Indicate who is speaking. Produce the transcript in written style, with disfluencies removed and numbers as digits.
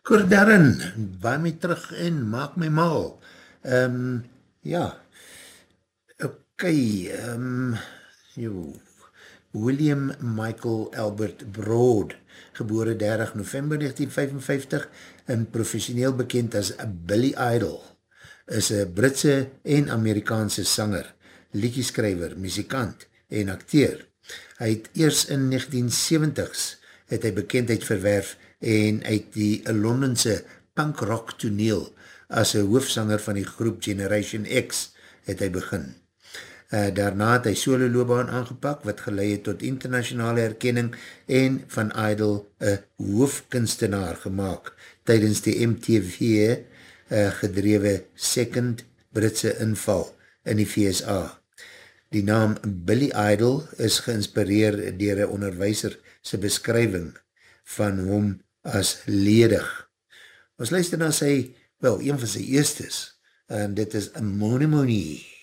Speaker 1: Darren, waai my terug en maak my mal. Ja, ok, joh. William Michael Albert Broad, gebore 30 November 1955 en professioneel bekend as Billy Idol, is een Britse en Amerikaanse sanger, liedjeskrywer, muzikant en acteur. Hy het eers in 1970s het hy bekendheid verwerf en uit die Londense punk rock toneel as een hoofsanger van die groep Generation X het hy begin. Daarna het hy solo loopbaan aangepak wat geleid het tot internationale erkenning en van Idol een hoofkunstenaar gemaakt tydens die MTV gedrewe second Britse inval in die VSA. Die naam Billy Idol is geïnspireer deur een onderwijser sy beskrywing van hom as ledig. Ons luister na sy, wel, een van sy eerstes, en dit is Money Money.